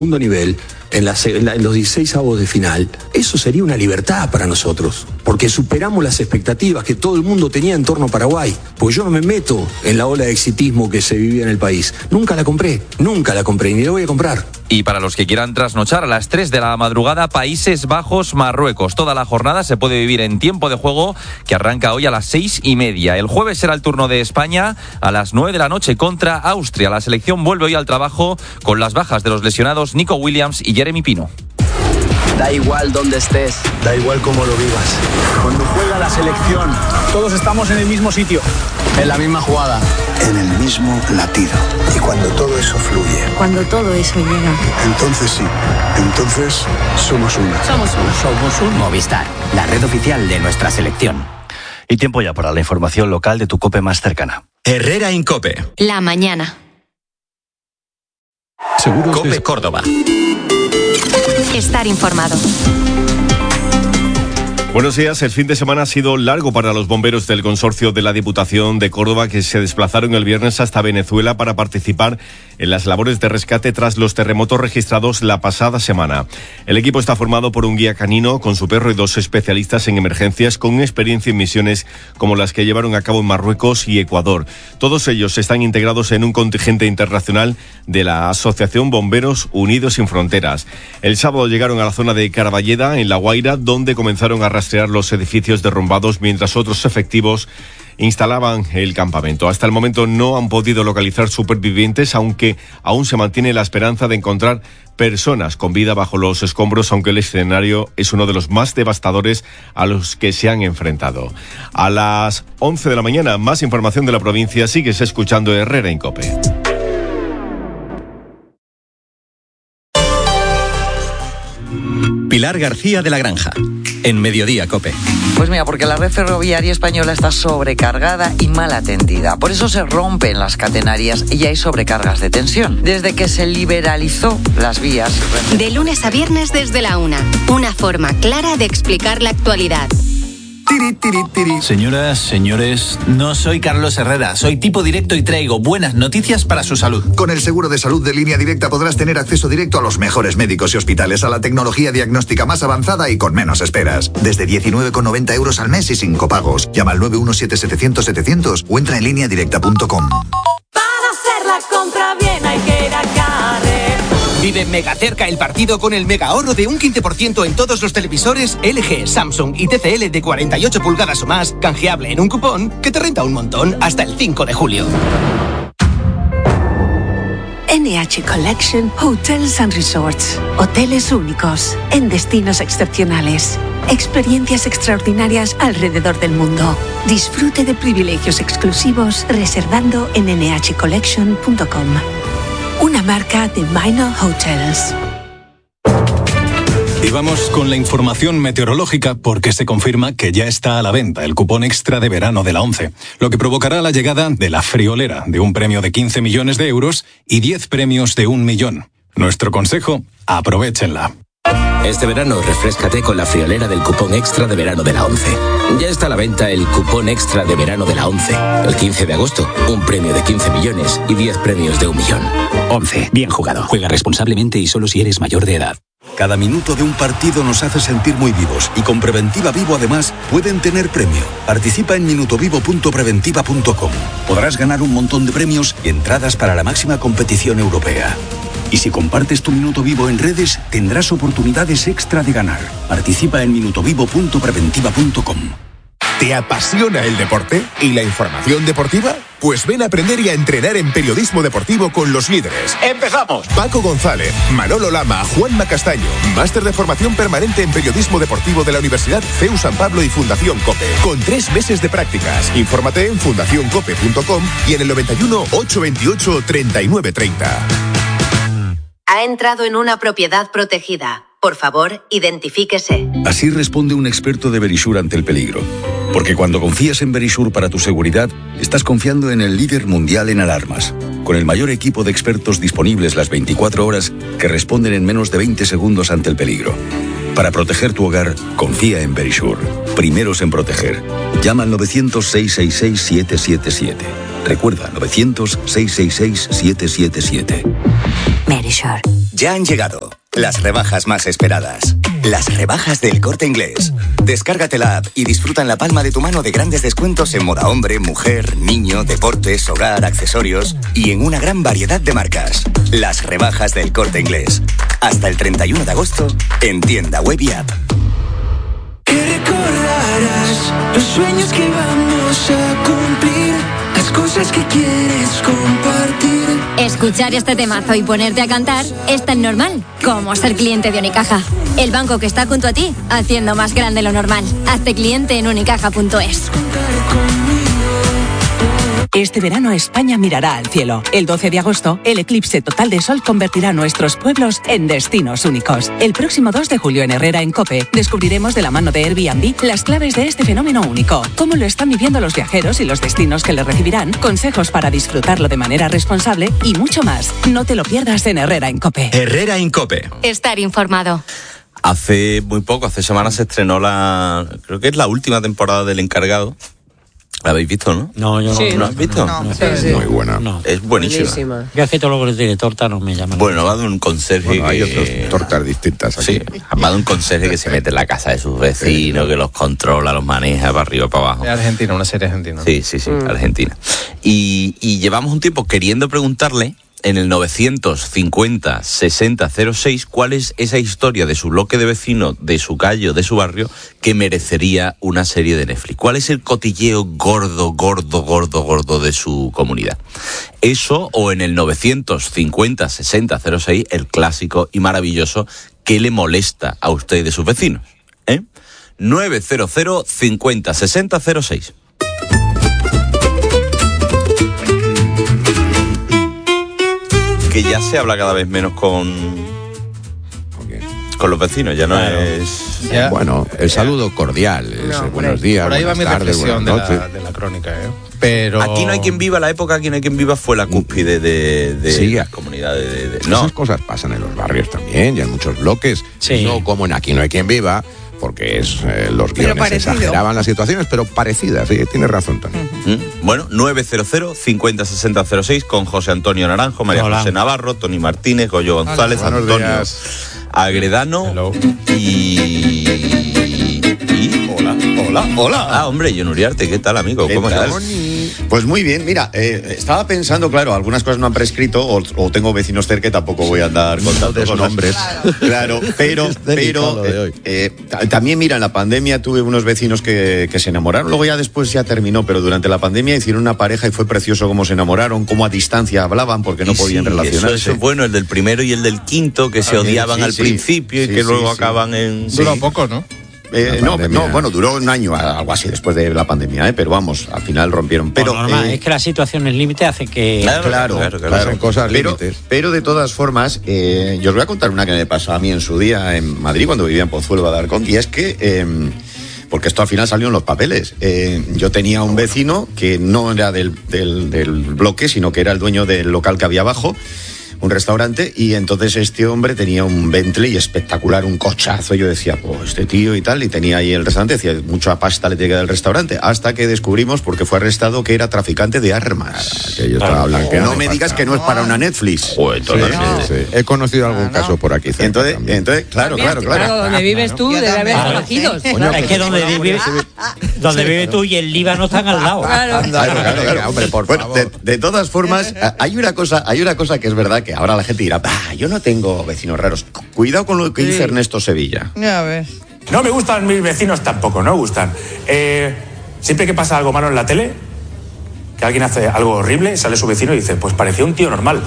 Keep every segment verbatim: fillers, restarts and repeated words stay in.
segundo nivel, en, la, en, la, en los dieciséis avos de final, eso sería una libertad para nosotros, porque superamos las expectativas que todo el mundo tenía en torno a Paraguay, porque yo no me meto en la ola de exitismo que se vivía en el país. Nunca la compré, nunca la compré, ni la voy a comprar. Y para los que quieran trasnochar, a las tres de la madrugada, Países Bajos, Marruecos. Toda la jornada se puede vivir en tiempo de juego, que arranca hoy a las seis y media. El jueves será el turno de España a las nueve de la noche contra Austria. La selección vuelve hoy al trabajo con las bajas de los lesionados Nico Williams y Jeremy Pino. Da igual dónde estés, da igual cómo lo vivas. Cuando juega la selección, todos estamos en el mismo sitio, en la misma jugada, en el mismo latido. Y cuando todo eso fluye, cuando todo eso llega, entonces sí, entonces somos una. Somos una. Somos un Movistar, la red oficial de nuestra selección. Y tiempo ya para la información local de tu COPE más cercana. Herrera Incope. La mañana. Seguros COPE de... Córdoba. Estar informado. Buenos días. El fin de semana ha sido largo para los bomberos del consorcio de la Diputación de Córdoba, que se desplazaron el viernes hasta Venezuela para participar en las labores de rescate tras los terremotos registrados la pasada semana. El equipo está formado por un guía canino con su perro y dos especialistas en emergencias con experiencia en misiones como las que llevaron a cabo en Marruecos y Ecuador. Todos ellos están integrados en un contingente internacional de la Asociación Bomberos Unidos Sin Fronteras. El sábado llegaron a la zona de Caraballeda, en La Guaira, donde comenzaron a rastrear los edificios derrumbados mientras otros efectivos instalaban el campamento. Hasta el momento no han podido localizar supervivientes, aunque aún se mantiene la esperanza de encontrar personas con vida bajo los escombros, aunque el escenario es uno de los más devastadores a los que se han enfrentado. A las once de la mañana, más información de la provincia. Sigues escuchando Herrera Incope. Pilar García de la Granja, en Mediodía COPE. Pues mira, porque la red ferroviaria española está sobrecargada y mal atendida. Por eso se rompen las catenarias y hay sobrecargas de tensión. Desde que se liberalizó las vías... De lunes a viernes desde la una. Una forma clara de explicar la actualidad. Tiri, tiri, tiri. Señoras, señores, no soy Carlos Herrera, soy tipo directo y traigo buenas noticias para su salud. Con el seguro de salud de Línea Directa podrás tener acceso directo a los mejores médicos y hospitales, a la tecnología diagnóstica más avanzada y con menos esperas. Desde diecinueve con noventa euros al mes y sin copagos. Llama al nueve uno siete setecientos setecientos o entra en línea directa punto com. Para hacer la compra bien hay que ir a Carrer. Vive mega cerca el partido con el mega ahorro de un quince por ciento en todos los televisores L G, Samsung y T C L de cuarenta y ocho pulgadas o más, canjeable en un cupón que te renta un montón hasta el cinco de julio. N H Collection Hotels and Resorts. Hoteles únicos, en destinos excepcionales. Experiencias extraordinarias alrededor del mundo. Disfrute de privilegios exclusivos reservando en ene hache collection punto com. Una marca de Minor Hotels. Y vamos con la información meteorológica porque se confirma que ya está a la venta el cupón extra de verano de la ONCE, lo que provocará la llegada de la friolera de un premio de quince millones de euros y diez premios de un millón. Nuestro consejo, aprovéchenla. Este verano refréscate con la friolera del cupón extra de verano de la ONCE. Ya está a la venta el cupón extra de verano de la ONCE. El quince de agosto, un premio de quince millones y diez premios de un millón. ONCE, bien jugado. Juega responsablemente y solo si eres mayor de edad. Cada minuto de un partido nos hace sentir muy vivos y con Preventiva Vivo además pueden tener premio. Participa en minutovivo punto preventiva punto com. Podrás ganar un montón de premios y entradas para la máxima competición europea. Y si compartes tu Minuto Vivo en redes, tendrás oportunidades extra de ganar. Participa en minutovivo punto preventiva punto com. ¿Te apasiona el deporte y la información deportiva? Pues ven a aprender y a entrenar en periodismo deportivo con los líderes. ¡Empezamos! Paco González, Manolo Lama, Juanma Castaño. Máster de formación permanente en periodismo deportivo de la Universidad C E U San Pablo y Fundación COPE. Con tres meses de prácticas. Infórmate en fundación cope punto com y en el noventa y uno, ochocientos veintiocho, treinta y nueve treinta. Ha entrado en una propiedad protegida. Por favor, identifíquese. Así responde un experto de Verisure ante el peligro. Porque cuando confías en Verisure para tu seguridad, estás confiando en el líder mundial en alarmas. Con el mayor equipo de expertos disponibles las veinticuatro horas que responden en menos de veinte segundos ante el peligro. Para proteger tu hogar, confía en Verisure. Primeros en proteger. Llama al novecientos, seiscientos sesenta y seis, siete siete siete. Recuerda, novecientos, seiscientos sesenta y seis, siete siete siete. Verisure. Ya han llegado las rebajas más esperadas. Las rebajas del Corte Inglés. Descárgate la app y disfruta en la palma de tu mano de grandes descuentos en moda hombre, mujer, niño, deportes, hogar, accesorios y en una gran variedad de marcas. Las rebajas del Corte Inglés. Hasta el treinta y uno de agosto en tienda web y app. Que recordarás los sueños que vamos a cumplir, las cosas que quieres compartir. Escuchar este temazo y ponerte a cantar es tan normal como ser cliente de Unicaja. El banco que está junto a ti, haciendo más grande lo normal. Hazte cliente en unicaja punto es. Este verano España mirará al cielo. El doce de agosto, el eclipse total de sol convertirá nuestros pueblos en destinos únicos. El próximo dos de julio en Herrera en COPE descubriremos de la mano de Airbnb las claves de este fenómeno único, cómo lo están viviendo los viajeros y los destinos que le recibirán, consejos para disfrutarlo de manera responsable y mucho más. No te lo pierdas en Herrera en COPE. Herrera en COPE. Estar informado. Hace muy poco, hace semanas se estrenó la, creo que es la última temporada del Encargado. ¿La habéis visto, no? No, yo sí, no. ¿No has visto? No, no. Sí, sí. Muy buena. No. Es buenísima. buenísima. Yo es que todo lo que el director no me llama. Bueno, va de un conserje. Bueno, hay que... otras tortas distintas aquí. Sí, va de un conserje que se mete en la casa de sus vecinos, que los controla, los maneja para arriba, para abajo. Es Argentina, una serie argentina. Sí, sí, sí, mm. Argentina. Y, y llevamos un tiempo queriendo preguntarle en el novecientos cincuenta sesenta cero seis cuál es esa historia de su bloque de vecinos, de su calle o de su barrio que merecería una serie de Netflix. ¿Cuál es el cotilleo gordo, gordo, gordo, gordo de su comunidad? Eso o en el novecientos cincuenta sesenta cero seis el clásico y maravilloso ¿qué le molesta a usted y de sus vecinos? ¿Eh? novecientos cincuenta sesenta cero seis. Que ya se habla cada vez menos con con los vecinos, ya no claro. es... Ya. Bueno, el saludo cordial, es no, buenos ahí, días, por ahí buenas va mi tardes, reflexión buenas de noches. la, de la crónica, ¿eh? Pero... Aquí no hay quien viva, la época aquí no hay quien viva fue la cúspide de, de sí, las comunidades. De, de, no. Esas cosas pasan en los barrios también, y en muchos bloques, sí. No como en Aquí no hay quien viva, porque es eh, los guiones parecido. Exageraban las situaciones, pero parecidas, sí, tienes razón también. Uh-huh. Bueno, novecientos cincuenta sesenta cero seis con José Antonio Naranjo, María Hola. José Navarro, Tony Martínez, Goyo González, Hola. Antonio días. Agredano Hello. y... y... Hola, hola, hola. Ah, hombre, John Uriarte, ¿qué tal, amigo? ¿Qué ¿Cómo tal? estás? Pues muy bien, mira, eh, estaba pensando, claro, algunas cosas no han prescrito o, o tengo vecinos cerca y tampoco voy a andar contando cosas. Nombres. Claro, pero, pero eh, eh, también, mira, en la pandemia tuve unos vecinos que, que se enamoraron, luego ya después ya terminó, pero durante la pandemia hicieron una pareja y fue precioso cómo se enamoraron, cómo a distancia hablaban porque no y podían sí, relacionarse. Eso, eso es bueno, el del primero y el del quinto que se odiaban sí, al sí, principio sí, y que sí, luego sí, acaban en... Duró poco, ¿no? Eh, no, no, bueno, duró un año, algo así, después de la pandemia, ¿eh? Pero vamos, al final rompieron. Pero bueno, normal, eh, es que la situación es límite hace que... Claro, claro, claro, claro, claro. cosas pero, límites. Pero de todas formas, eh, yo os voy a contar una que me pasó a mí en su día en Madrid, cuando vivía en Pozuelo de Alarcón, y es que... Eh, porque esto al final salió en los papeles. Eh, yo tenía un vecino que no era del, del, del bloque, sino que era el dueño del local que había abajo, un restaurante, y entonces este hombre tenía un Bentley espectacular, un cochazo. Yo decía, pues este tío y tal, y tenía ahí el restaurante, decía, mucha pasta le tiene que dar el restaurante, hasta que descubrimos, porque fue arrestado, que era traficante de armas. Que yo estaba blanqueando. No me digas que no es para una Netflix. Pues, sí, no. sí. He conocido algún no, caso por aquí. Entonces, entonces claro, claro, claro. Claro, donde vives tú debe haber conocidos. Es que donde vives donde vive tú y el Líbano están al lado. Claro, claro, claro. Hombre, por favor. De, de todas formas, hay una cosa, hay una cosa que es verdad, que ahora la gente dirá, ah, yo no tengo vecinos raros. Cuidado con lo que sí. dice Ernesto Sevilla. Ya ves. No me gustan mis vecinos tampoco, no me gustan. Eh, siempre que pasa algo malo en la tele, que alguien hace algo horrible, sale su vecino y dice, pues parecía un tío normal.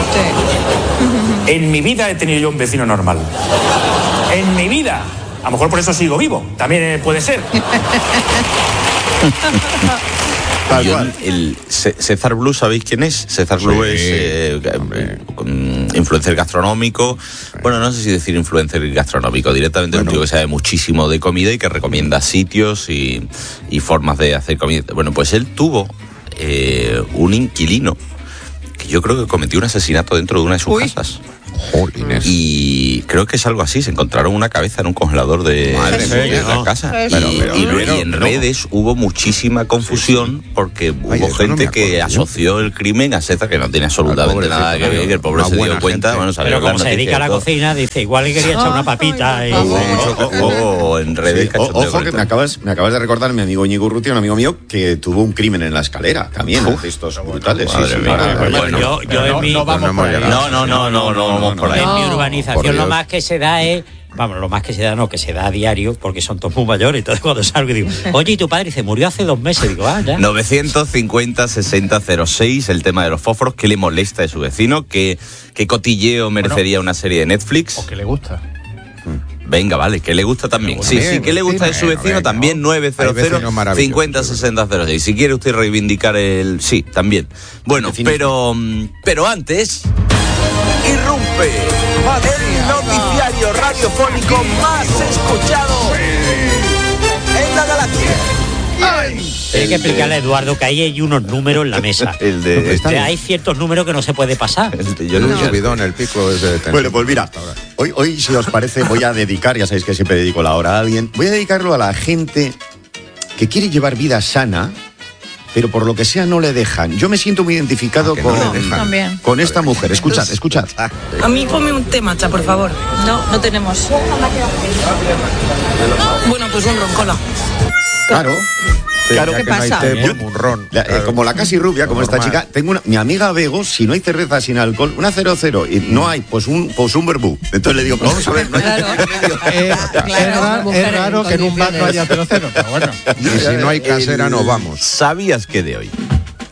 Sí. En mi vida he tenido yo un vecino normal. En mi vida. A lo mejor por eso sigo vivo. También puede ser. Yo, el César Blue, ¿sabéis quién es? César Blue sí, es eh, influencer gastronómico. Bueno, no sé si decir influencer gastronómico, directamente bueno. Un tío que sabe muchísimo de comida y que recomienda sitios y, y formas de hacer comida. Bueno, pues él tuvo eh, un inquilino que yo creo que cometió un asesinato dentro de una de sus Uy. casas. Jolines. Y y creo que es algo así, se encontraron una cabeza en un congelador de, Madre de mía, la no. casa. Pero, y, pero, y, pero, y en no. redes hubo muchísima confusión porque hubo Ay, eso no gente me que acuerdo, asoció el crimen a César, que no tiene absolutamente Al nada que ver, pobrecito, que el pobre una se dio buena cuenta, gente. bueno, salió Pero las como se dedica a la noticias y todo. cocina, dice, igual le quería echar una papita. y- Hubo mucho ojo en redes, Sí, o- cachondeo ojo con que el me tema. acabas, me acabas de recordar mi amigo Íñigo Urrutia, un amigo mío que tuvo un crimen en la escalera también, de estos brutales. sí, Madre sí, mía, madre bueno, mía. bueno. Yo, yo en mi, no vamos por ahí. No, no, no, no, no vamos por ahí. en mi Por urbanización lo Dios. más que se da es, vamos, lo más que se da no, que se da a diario, porque son todos muy mayores. Entonces cuando salgo digo, oye, ¿y tu padre? Dice, murió hace dos meses. Digo, ah, ya. novecientos cincuenta sesenta cero seis, el tema de los fósforos, ¿qué le molesta de su vecino? ¿Qué, qué cotilleo merecería una serie de Netflix? O que le gusta. Venga, vale, ¿qué le gusta también? Sí, También, sí, ¿qué le gusta de su bueno, vecino? venga, También ¿no? nueve cero Hay cero vecinos maravillosos, cincuenta sesenta cero seis. Si quiere usted reivindicar el... Sí, también. Bueno, pero, mm, pero antes... Irrumpe el noticiario radiofónico más escuchado en la galaxia. Hay que explicarle a Eduardo que ahí hay unos números en la mesa. El de... O sea, hay ciertos números que no se puede pasar. el de- yo Un no sé. subidón, el pico es de tensión. Bueno, pues mira, hoy, hoy, si os parece, voy a dedicar, ya sabéis que siempre dedico la hora a alguien, voy a dedicarlo a la gente que quiere llevar vida sana, pero por lo que sea no le dejan. Yo me siento muy identificado Ah, que no con, le dejan. También. con esta mujer. Escuchad, escuchad. A mí ponme un té matcha, por favor. No, no tenemos. Bueno, pues un roncola. Claro. Claro, Ya ¿qué que no hay pasa? té, Yo- ponme un ron. La- eh, Claro. como la casi rubia, como esta Normal. chica, tengo una, mi amiga Bego, si no hay cerveza sin alcohol, una cero cero, y no hay, pues un, pues un verbú. Entonces le digo, pero vamos a ver, no hay Claro. Eh, Claro, es ra- mujer es raro en que en un bar no condiciones. haya cero cero, pero bueno. Y si no hay casera, no vamos. ¿Sabías que de hoy?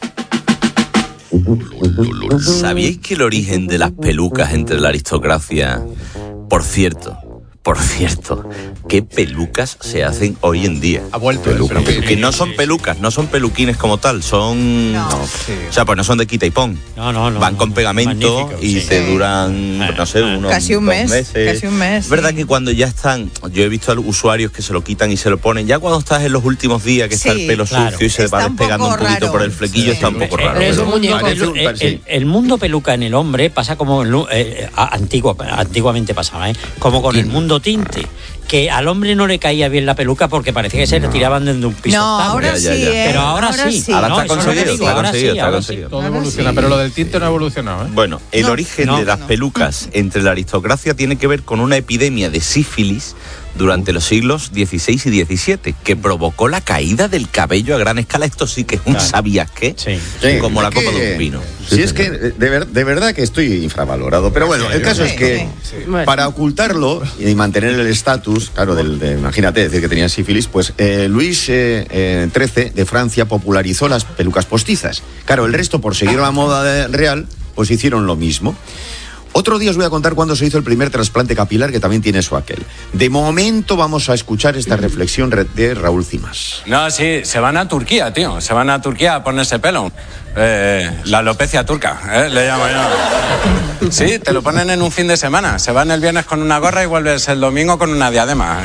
¿Sabíais que el origen de las pelucas entre la aristocracia... Por cierto, por cierto, ¿qué pelucas se hacen hoy en día? Ha vuelto el Peluca, peluquín. Que no son pelucas, no son peluquines como tal, son... Sí. O sea, pues no son de quita y pon. No, no, no. Van no, con no. pegamento Magnífico, y sí. te duran, no sé, unos Casi un dos mes, meses. casi un mes, Es verdad sí. que cuando ya están, yo he visto a los usuarios que se lo quitan y se lo ponen, ya cuando estás en los últimos días que está Sí, el pelo claro. sucio y se Está va un despegando un poco poquito raro. por el flequillo, Sí. está un poco Eh, raro. el, Es un mundo muñeco, pelu- parece un- el- sí. el mundo peluca en el hombre pasa como el lu- eh, a- antiguo, antiguamente pasaba, ¿eh? Como con el mundo tinte, que al hombre no le caía bien la peluca porque parecía que se le tiraban desde un piso. No, octavo. ahora Ya, ya, sí, ya. ¿eh? Pero ahora, sí. Ahora No, está eso es lo que conseguido, digo, está ahora conseguido, sí, está ahora conseguido. sí. Todo Ahora evoluciona, sí. pero lo del tinte no ha evolucionado, ¿eh? Bueno, el No, origen no, de las no. pelucas entre la aristocracia tiene que ver con una epidemia de sífilis durante los siglos dieciséis y diecisiete, que provocó la caída del cabello a gran escala. Esto sí que es un Claro. ¿sabías qué? Sí. Sí, Como la es copa que- de un vino. Sí, es que eh, de, ver- de verdad que estoy infravalorado. Pero bueno, el caso es que para ocultarlo y mantener el estatus, claro, del, de, imagínate decir que tenía sífilis, pues eh, Luis eh, eh, trece de Francia popularizó las pelucas postizas. Claro, el resto, por seguir la moda de- real, pues hicieron lo mismo. Otro día os voy a contar cuándo se hizo el primer trasplante capilar, que también tiene su aquel. De momento vamos a escuchar esta reflexión re- de Raúl Cimas. No, sí, se van a Turquía, tío. Se van a Turquía a ponerse pelo. Eh, la alopecia turca, ¿eh? Le llamo yo. Sí, te lo ponen en un fin de semana. Se van el viernes con una gorra y vuelves el domingo con una diadema.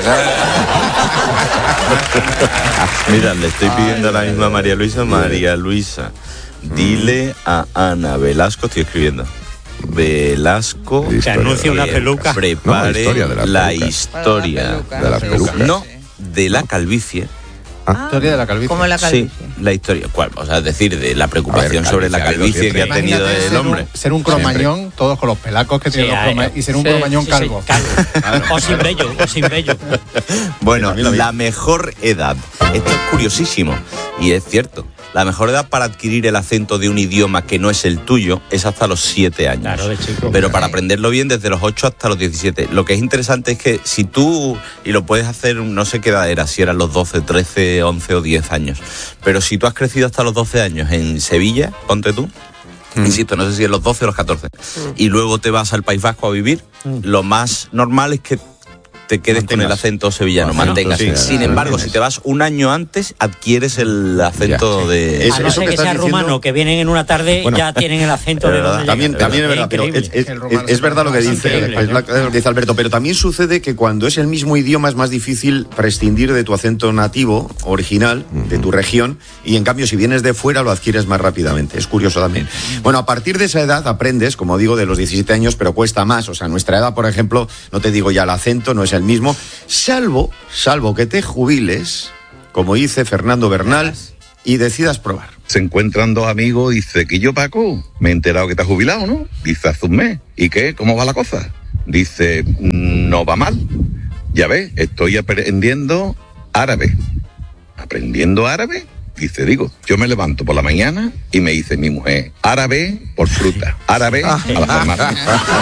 Mira, le estoy pidiendo a la misma María Luisa. María Luisa, dile a Ana Velasco, estoy escribiendo. Velasco, Que anuncie una peluca. prepare No, la historia de las la pelucas. historia De las pelucas. no de la calvicie. Ah, historia de la calvicie. Como la calvicie. Sí, la historia. ¿Cuál? O sea, es decir, de la preocupación A ver, sobre la calvicie ha habido calvicie que ha siempre. tenido Imagínate el ser hombre. Un, ser un cromañón, todos con los pelacos que tienen Sí, los hay- cromañones, y ser un sí, cromañón Sí, calvo. sí, calvo. O sin vello, o sin vello. Bueno, la mejor edad. Esto es curiosísimo y es cierto. La mejor edad para adquirir el acento de un idioma que no es el tuyo es hasta los siete años. Claro, de chico. Pero para aprenderlo bien desde los ocho hasta los diecisiete. Lo que es interesante es que si tú, y lo puedes hacer, no sé qué edad era, si eran los doce, trece, once o diez años, pero si tú has crecido hasta los doce años en Sevilla, ponte tú, Mm. insisto, no sé si en los doce o los catorce, y luego te vas al País Vasco a vivir, Mm. lo más normal es que te quedes con el acento sevillano, mantengas. Sí, Sin sí, embargo, sí. si te vas un año antes, adquieres el acento ya, sí. de... Es, a no ser que, que sea rumano, diciendo... que vienen en una tarde, bueno, ya tienen el acento de donde También, también es verdad, pero es, es, es, es verdad lo que dice, es lo que dice Alberto, pero también sucede que cuando es el mismo idioma es más difícil prescindir de tu acento nativo, original, uh-huh. de tu región, y en cambio si vienes de fuera lo adquieres más rápidamente. Es curioso también. Bueno, a partir de esa edad aprendes, como digo, de los diecisiete años, pero cuesta más. O sea, nuestra edad, por ejemplo, no te digo ya el acento, no es el mismo, salvo, salvo que te jubiles, como dice Fernando Bernal, y decidas probar. Se encuentran dos amigos y dice, que yo, Paco, me he enterado que te has jubilado, ¿no? Dice, hace un mes. ¿Y qué? ¿Cómo va la cosa? Dice, no va mal. Ya ves, estoy aprendiendo árabe. ¿Aprendiendo árabe? Dice, digo, yo me levanto por la mañana y me dice mi mujer, árabe por fruta, árabe a la farmacia.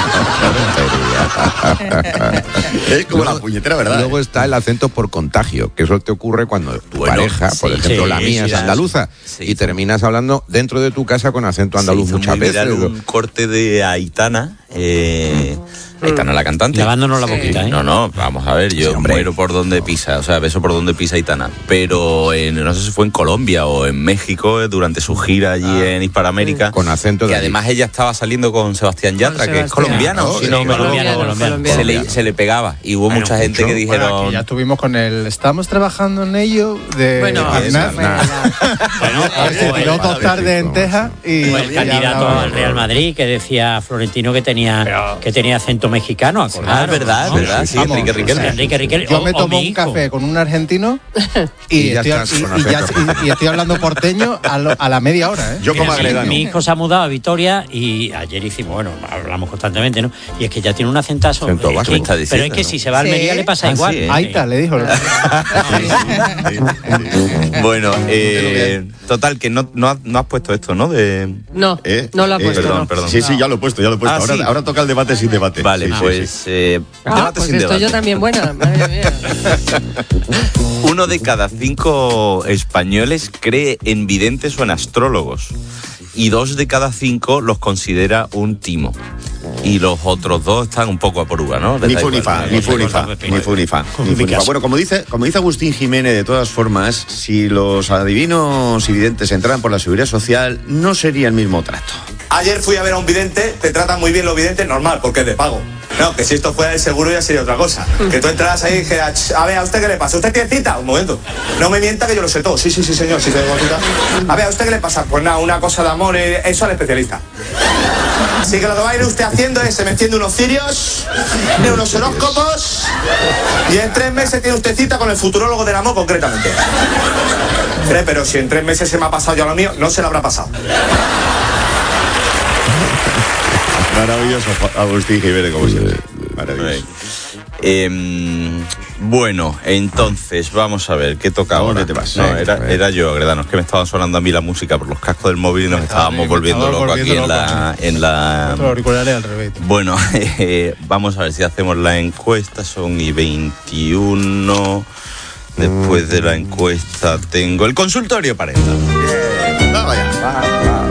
Es como luego, la puñetera, ¿verdad? Luego está el acento por contagio, que eso te ocurre cuando tu bueno, pareja, por sí, ejemplo, sí, la mía sí, es andaluza, sí, y terminas hablando dentro de tu casa con acento andaluz sí, muchas veces. Un corte de Aitana, eh... Aitana la cantante. Lavándonos la boquita, ¿eh? No, no, vamos a ver, yo sí, muero por donde pisa, o sea, beso por donde pisa Aitana. Pero en, no sé si fue en Colombia o en México, durante su gira allí ah, en Hispanoamérica. Con acento de... Que además ella estaba saliendo con Sebastián Yatra, Sebastián. que es colombiano. No, si sí, no, me colombiano, colombiano. colombiano. Se, le, se le pegaba. Y hubo bueno, mucha mucho. gente que dijeron... Bueno, que ya estuvimos con el... Estamos trabajando en ello de... Bueno, Aznar. Bueno, se tiró dos tardes en Texas y... El candidato al Real Madrid que decía Florentino que tenía, que tenía acento mexicano, acordado. Ah, es verdad, es verdad. Sí, Vamos, Enrique Riquelme. Enrique Riquelme. Yo o, me tomo un café con un argentino y, y, estoy, y, y, ya, y, y estoy hablando porteño a, lo, a la media hora. ¿eh? Yo como agregado. Mi hijo se ha mudado a Vitoria y ayer hicimos, bueno, hablamos constantemente, ¿no? Y es que ya tiene un acentazo. Es que, está diciendo, pero es que ¿no? si se va a Almería ¿Sí? le pasa ah, igual. Sí, Ahí está, le dijo. Bueno, eh, total, que no, no, has, no has puesto esto, ¿no? De... No, eh, no lo ha puesto. Eh, perdón, no. perdón. Sí, sí, ya lo he puesto, ya lo he puesto. Ah, ahora, sí. ahora toca el debate sin debate. Vale, sí, pues... Sí, sí. Eh, ah, debate pues sin estoy debate. yo también buena, madre mía. Uno de cada cinco españoles cree en videntes o en astrólogos. Y dos de cada cinco los considera un timo. Y los otros dos están un poco a poruga, ¿no? Ni fu ni fa, ni fu ni fa, ni fu ni fa. Bueno, como dice, como dice Agustín Jiménez, de todas formas, si los adivinos y videntes entraran por la seguridad social, no sería el mismo trato. Ayer fui a ver a un vidente, te tratan muy bien los videntes, normal, porque es de pago. No, que si esto fuera el seguro ya sería otra cosa. Que tú entraras ahí y dijeras, a ver, ¿a usted qué le pasa? ¿Usted tiene cita? Un momento. No me mienta que yo lo sé todo. Sí, sí, sí, señor, sí tengo cita. A ver, ¿a usted qué le pasa? Pues nada, una cosa de amor, eh, eso al especialista. Así que lo que va a ir usted haciendo es, se me enciende unos cirios, de unos horóscopos, y en tres meses tiene usted cita con el futurólogo del amor concretamente. Pero si en tres meses se me ha pasado ya lo mío, no se lo habrá pasado. Maravilloso, Agustín Jiménez, como siempre. Maravilloso. Eh, bueno, entonces, vamos a ver, ¿qué toca ahora? ¿Dónde te vas? No, era, era yo, Agredano, es que me estaba sonando a mí la música por los cascos del móvil y nos estábamos volviendo locos aquí en la... En la... al revés. Bueno, eh, vamos a ver si hacemos la encuesta, son y veintiuno. Después de la encuesta tengo el consultorio parental. Bien, vamos allá. Va, va.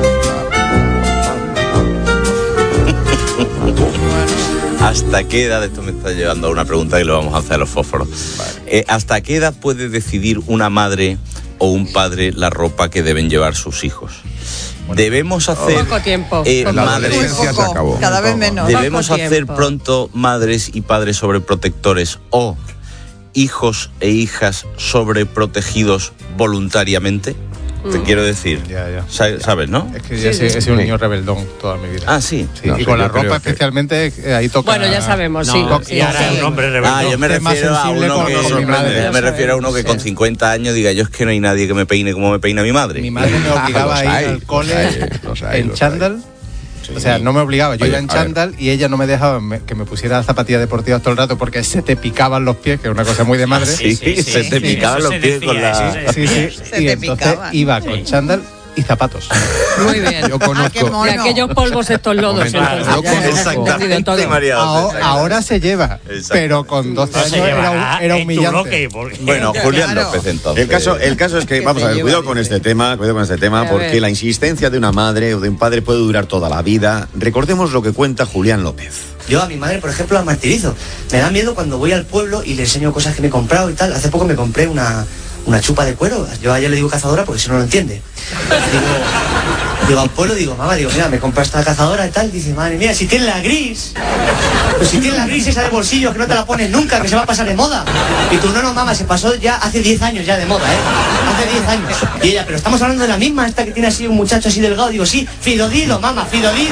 ¿Hasta qué edad, esto me está llevando a una pregunta que le vamos a hacer a los fósforos, vale. eh, ¿hasta qué edad puede decidir una madre o un padre la ropa que deben llevar sus hijos? Debemos hacer poco tiempo. Eh, poco madres, poco, se acabó. Cada vez menos. Debemos hacer pronto madres y padres sobreprotectores o hijos e hijas sobreprotegidos voluntariamente. Te mm. quiero decir, ya, ya. ¿sabes, ya. no? Es que ya sí, he sido sí. un niño rebeldón toda mi vida. Ah, sí. sí no, y sí, con la ropa que... especialmente, eh, ahí toca... Bueno, ya sabemos, no, sí. sí. Y ahora es un hombre rebeldón. Ah, yo me refiero a uno que... Yo me, me refiero a uno que sí. con cincuenta años diga, yo es que no hay nadie que me peine como me peina mi madre. Mi madre me obligaba ah, a ir hay, al cole los hay, en chándal. Sí. O sea, no me obligaba, yo Oye, iba en chándal y ella no me dejaba me, que me pusiera zapatillas deportivas todo el rato porque se te picaban los pies, que es una cosa muy de madre. Sí, sí, sí, se te picaban los pies con la... Sí, sí, y entonces iba con chándal y zapatos. Muy bien. Yo conozco. Y aquellos polvos estos lodos. Exactamente, María. Ahora, ahora se lleva, pero con doce años era, un, era humillante. Bueno, Julián López entonces. El caso, el caso es que, vamos a ver, cuidado con este tema, cuidado con este tema, porque la insistencia de una madre o de un padre puede durar toda la vida. Recordemos lo que cuenta Julián López. Yo a mi madre, por ejemplo, la martirizo. Me da miedo cuando voy al pueblo y le enseño cosas que me he comprado y tal. Hace poco me compré una, una chupa de cuero. Yo a ella le digo cazadora porque si no lo entiende. Digo, digo al pueblo, digo, mamá, digo, mira, me compré esta cazadora y tal. Dice, madre mía, si tiene la gris. Pues si tiene la gris esa de bolsillo que no te la pones nunca, que se va a pasar de moda. Y tú, no, no, mamá, se pasó ya hace diez años ya de moda, ¿eh? Hace diez años. Y ella, pero estamos hablando de la misma, esta que tiene así un muchacho así delgado. Digo, sí, Fidodilo, mamá, Fidodilo.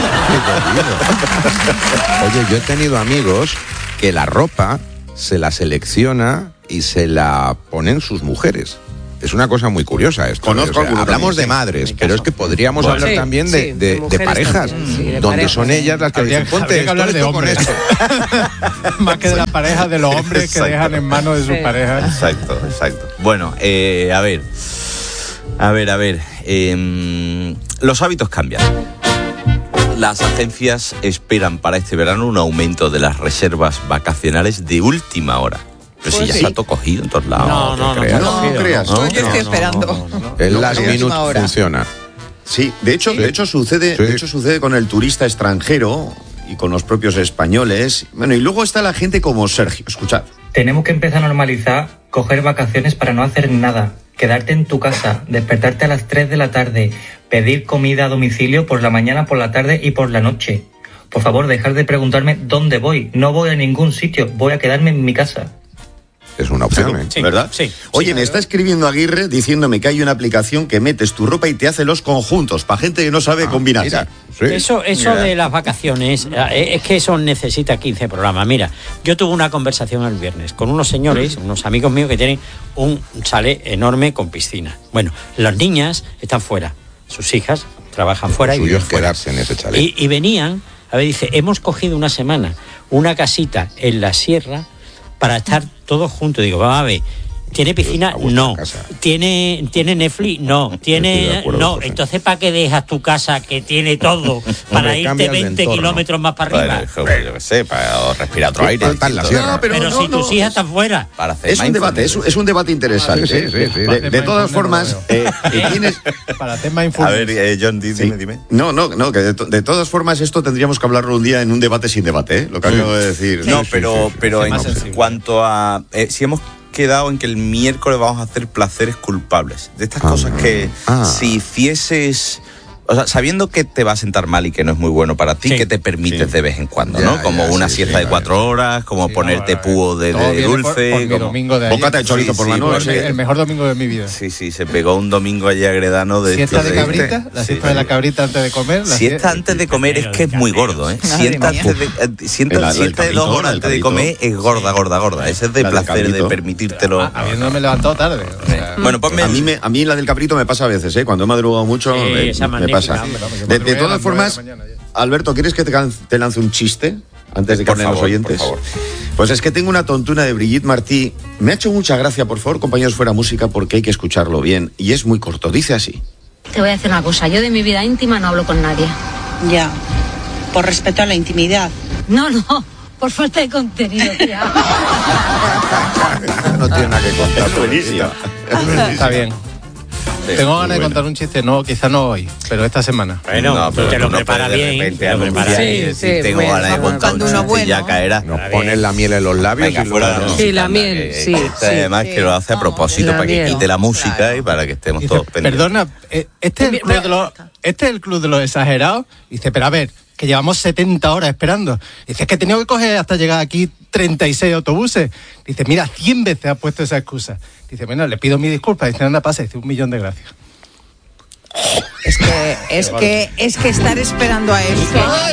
Oye, yo he tenido amigos que la ropa se la selecciona y se la ponen sus mujeres. Es una cosa muy curiosa esto. Conozco, o sea, hablamos de madres, pero es que podríamos bueno, hablar sí, también de, sí, de, de, de parejas, sí, de donde parejas, son ellas las que habría, dicen, ponte habría que hablar esto, de esto hombres. Más que de las parejas, de los hombres exacto. que dejan en manos de sus sí. parejas. Exacto, exacto. Bueno, eh, a ver, a ver, a ver. Eh, los hábitos cambian. Las agencias esperan para este verano un aumento de las reservas vacacionales de última hora. Pero pues si ya sí. está todo cogido en todos lados. No, no, no, creas. no, no, no creas. No, yo estoy esperando. No, no, no, no. El last minute funciona. Sí, de hecho, sí. de hecho sucede, sí. de hecho sucede con el turista extranjero y con los propios españoles. Bueno, y luego está la gente como Sergio. Escuchad. Tenemos que empezar a normalizar coger vacaciones para no hacer nada. Quedarte en tu casa, despertarte a las tres de la tarde, pedir comida a domicilio por la mañana, por la tarde y por la noche. Por favor, dejar de preguntarme dónde voy. No voy a ningún sitio, voy a quedarme en mi casa. Es una opción, ¿eh? Sí, ¿verdad? Sí. Oye, sí, me está escribiendo Aguirre diciéndome que hay una aplicación que metes tu ropa y te hace los conjuntos, para gente que no sabe ah, combinar. Mira, sí. Eso, eso mira. de las vacaciones, es que eso necesita quince programas. Mira, yo tuve una conversación el viernes con unos señores, unos amigos míos que tienen un chalet enorme con piscina. Bueno, las niñas están fuera, sus hijas trabajan fuera y viven fuera. Quedarse en ese chalet. Y, y venían, a ver, dice, hemos cogido una semana, una casita en la sierra, para estar todos juntos. Digo, vamos a ver, ¿tiene piscina? No. ¿Tiene, ¿Tiene Netflix? No. ¿Tiene? No. Entonces, ¿para qué dejas tu casa que tiene todo para Hombre, irte veinte kilómetros más para arriba? Bueno, yo qué sé, para respirar otro aire. Está en la sierra. No, pero pero no, si no, tus hijas están fuera. Para hacer es un debate, es, es un debate interesante. Sí, sí, sí, sí. De, de, de todas formas, eh, tienes... Para hacer mindfulness. A ver, eh, John, dime, sí. dime. No, no, no, que de, de todas formas esto tendríamos que hablarlo un día en un debate sin debate, ¿eh? Lo que sí. acabo de decir. No, sí, pero, sí, sí, pero sí, en sí. cuanto a... Eh, si hemos quedado en que el miércoles vamos a hacer placeres culpables. De estas ah, cosas que ah. si hicieses... O sea, sabiendo que te va a sentar mal y que no es muy bueno para ti, sí, que te permites sí. de vez en cuando, ya, ¿no? Como ya, una sí, siesta sí, de cuatro claro. horas, como sí, ponerte no, púo de, de dulce, por, por como domingo de bocata de chorizo sí, por la sí, noche. El mejor domingo de mi vida. Sí, sí, se pegó un domingo allí agredano de siesta de cabrita, la siesta sí, de la cabrita antes de comer. La siesta antes de comer es que es muy gordo, ¿eh? Siesta antes de siesta de dos horas antes de comer es gorda, gorda, gorda. Ese es de placer de permitírtelo. Habiéndome levantado tarde. Bueno, ponme a mí me a mí la del cabrito me pasa a veces, ¿eh? Cuando he madrugado mucho me pasa. De, de todas formas, Alberto, ¿quieres que te, te lance un chiste antes de que hablen los oyentes? Por favor. Pues es que tengo una tontuna de Brigitte Martí. Me ha hecho mucha gracia, por favor, compañeros, fuera música, porque hay que escucharlo bien. Y es muy corto, dice así. Te voy a decir una cosa, yo de mi vida íntima no hablo con nadie. Ya, por respeto a la intimidad. No, no, por falta de contenido, tía. No tiene nada que contar. Buenísimo. Está bien. Sí, Tengo ganas de contar un chiste, no, quizá no hoy, pero esta semana. Bueno, no, pero te lo no prepara bien. Repente, te lo prepara sí, bien. Sí, sí, tengo ganas de contar un chiste bueno. Ya caerá. Nos pones la miel en los labios. Venga, y fuera, no, sí, la miel, sí. Este además sí, que lo hace a propósito, para que quite la música claro. y para que estemos dice, todos pendientes. Perdona, este es, el club de los, este es el club de los exagerados. Dice, pero a ver, que llevamos setenta horas esperando. Dice, es que he tenido que coger hasta llegar aquí treinta y seis autobuses. Dice, mira, cien veces ha puesto esa excusa. Dice, bueno, le pido mi disculpa. Dice, anda, pasa. Dice, un millón de gracias. Es que, es que, es que estar esperando a eso.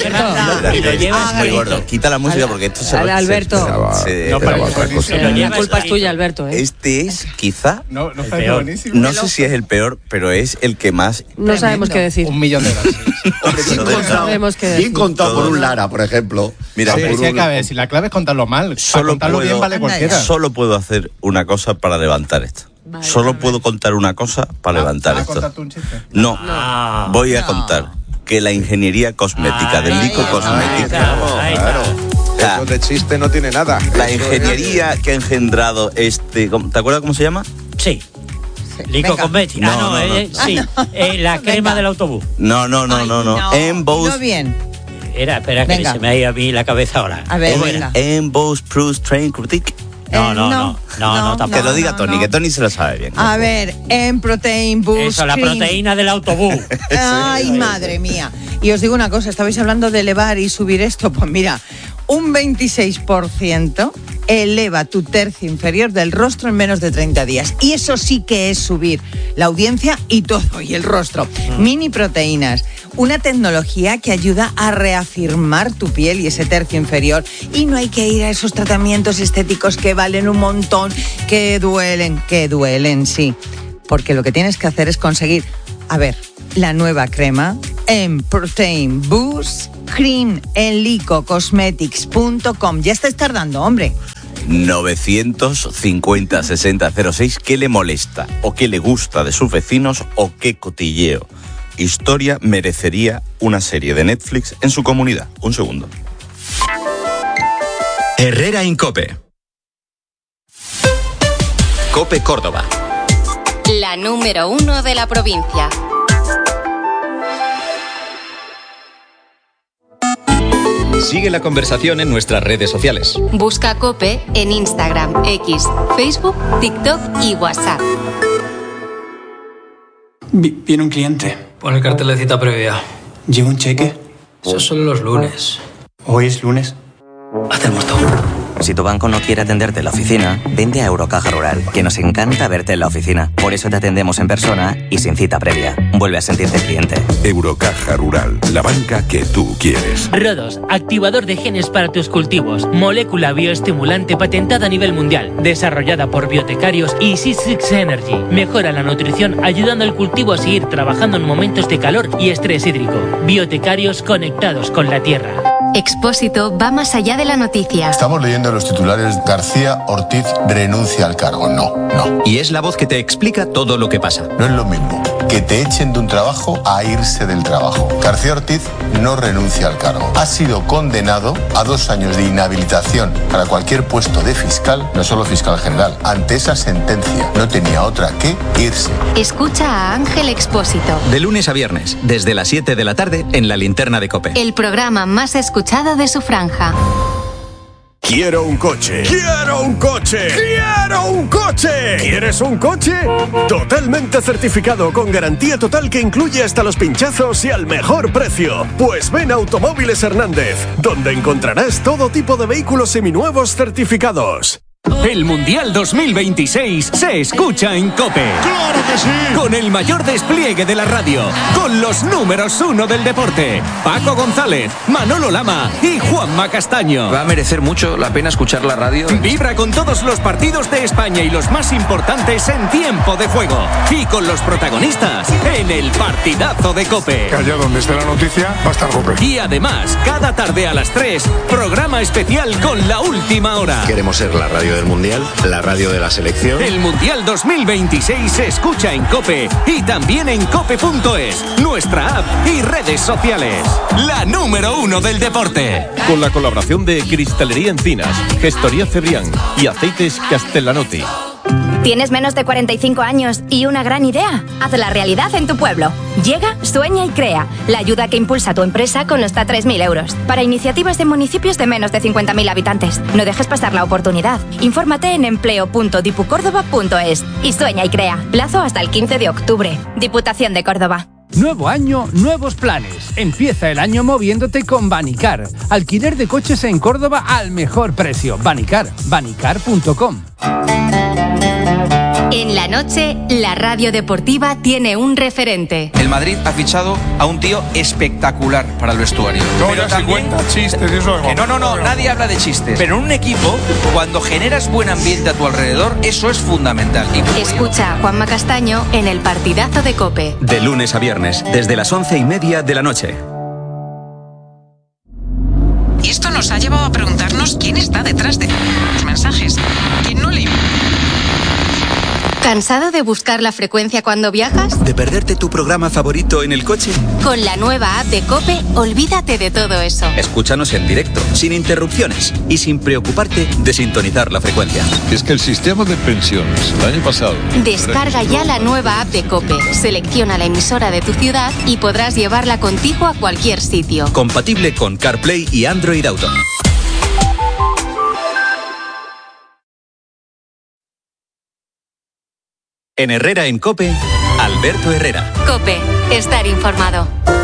Quita la música porque esto se va. Alberto. La culpa es tuya, Alberto. ¿eh? Este es quizá. No, no parece buenísimo. No sé si es el peor, pero es el que más. No sabemos qué decir. Un millón de gracias. No sabemos qué decir. Bien contado por un Lara, por ejemplo. Mira, sí, sí, un... si la clave es contarlo mal. Solo contarlo puedo, bien vale cualquiera. Solo puedo hacer una cosa para levantar esto. Vale, solo vale. puedo contar una cosa para ah, levantar esto. ¿Contarte un chiste? No, no, voy a no. contar que la ingeniería cosmética, del Lico Cosmética, claro, eso de chiste no tiene nada. La ingeniería que ha engendrado este, ¿te acuerdas cómo se llama? Sí. Lico Cosmética. Ah, no, no, no, eh, no. sí. Ah, no. Eh, la crema Venga. del autobús. No, no, no, Ay, no, no. no. Emboss. No bien. Era, espera que se me ha ido a mí la cabeza ahora. A ver, venga. Emboss Plus Train Critique. No, no, no, no, no, tampoco. Que lo diga Tony, que Tony se lo sabe bien. A ver, en Protein Boost. Eso, la proteína del autobús. Ay, madre mía. Y os digo una cosa, estabais hablando de elevar y subir esto, pues mira, un veintiséis por ciento eleva tu tercio inferior del rostro en menos de treinta días. Y eso sí que es subir la audiencia y todo, y el rostro. Mm. Mini proteínas, una tecnología que ayuda a reafirmar tu piel y ese tercio inferior. Y no hay que ir a esos tratamientos estéticos que valen un montón, que duelen, que duelen, sí. Porque lo que tienes que hacer es conseguir, a ver, la nueva crema en Protein Boost Cream en lico cosmetics punto com. Ya estáis tardando, hombre. novecientos cincuenta sesenta cero seis. ¿Qué le molesta o qué le gusta de sus vecinos o qué cotilleo? Historia merecería una serie de Netflix en su comunidad. Un segundo. Herrera en COPE. COPE Córdoba. La número uno de la provincia. Sigue la conversación en nuestras redes sociales. Busca COPE en Instagram, X, Facebook, TikTok y WhatsApp. Viene un cliente. Pon el cartel de cita previa. ¿Lleva un cheque? Eso es solo los lunes. ¿Hoy es lunes? Haz el muerto. Si tu banco no quiere atenderte en la oficina, vente a Eurocaja Rural, que nos encanta verte en la oficina. Por eso te atendemos en persona y sin cita previa. Vuelve a sentirte cliente. Eurocaja Rural, la banca que tú quieres. Rodos, activador de genes para tus cultivos. Molécula bioestimulante patentada a nivel mundial. Desarrollada por biotecarios y C seis Energy. Mejora la nutrición ayudando al cultivo a seguir trabajando en momentos de calor y estrés hídrico. Biotecarios conectados con la tierra. Expósito va más allá de la noticia. Estamos leyendo los titulares: García Ortiz renuncia al cargo. No, no. Y es la voz que te explica todo lo que pasa. No es lo mismo que te echen de un trabajo a irse del trabajo. García Ortiz no renuncia al cargo. Ha sido condenado a dos años de inhabilitación para cualquier puesto de fiscal, no solo fiscal general. Ante esa sentencia no tenía otra que irse. Escucha a Ángel Expósito. De lunes a viernes, desde las siete de la tarde, en la Linterna de COPE. El programa más escuchado de su franja. Quiero un coche. Quiero un coche. Quiero un coche. ¿Quieres un coche? Totalmente certificado, con garantía total que incluye hasta los pinchazos y al mejor precio. Pues ven a Automóviles Hernández, donde encontrarás todo tipo de vehículos seminuevos certificados. El Mundial dos mil veintiséis se escucha en COPE. ¡Claro que sí! Con el mayor despliegue de la radio, con los números uno del deporte, Paco González, Manolo Lama y Juanma Castaño. Va a merecer mucho la pena escuchar la radio. Vibra con todos los partidos de España y los más importantes en tiempo de juego. Y con los protagonistas en el partidazo de COPE. Que allá donde esté la noticia va a estar COPE. Y además, cada tarde a las tres, programa especial con la última hora. Queremos ser la radio del Mundial, la radio de la selección. El Mundial dos mil veintiséis se escucha en COPE y también en cope punto es, nuestra app y redes sociales. La número uno del deporte. Con la colaboración de Cristalería Encinas, Gestoría Cebrián y Aceites Castellanotti. ¿Tienes menos de cuarenta y cinco años y una gran idea? Hazla realidad en tu pueblo. Llega, sueña y crea. La ayuda que impulsa a tu empresa con hasta tres mil euros. Para iniciativas de municipios de menos de cincuenta mil habitantes. No dejes pasar la oportunidad. Infórmate en empleo punto dipucórdoba punto es. Y sueña y crea. Plazo hasta el quince de octubre. Diputación de Córdoba. Nuevo año, nuevos planes. Empieza el año moviéndote con Banicar. Alquiler de coches en Córdoba al mejor precio. Banicar. Banicar punto com. En la noche, la radio deportiva tiene un referente. El Madrid ha fichado a un tío espectacular para el vestuario. No, pero ya también cuenta chistes, eso es. Que no, no, no, nadie habla de chistes. Pero en un equipo, cuando generas buen ambiente a tu alrededor, eso es fundamental. Y... Escucha a Juanma Castaño en el partidazo de COPE. De lunes a viernes, desde las once y media de la noche. Y esto nos ha llevado a preguntarnos quién está detrás de los mensajes. ¿Quién no le... ¿Cansado de buscar la frecuencia cuando viajas? ¿De perderte tu programa favorito en el coche? Con la nueva app de COPE, olvídate de todo eso. Escúchanos en directo, sin interrupciones y sin preocuparte de sintonizar la frecuencia. Es que el sistema de pensiones el año pasado... Descarga ya la nueva app de COPE, selecciona la emisora de tu ciudad y podrás llevarla contigo a cualquier sitio. Compatible con CarPlay y Android Auto. En Herrera en COPE, Alberto Herrera. COPE, estar informado.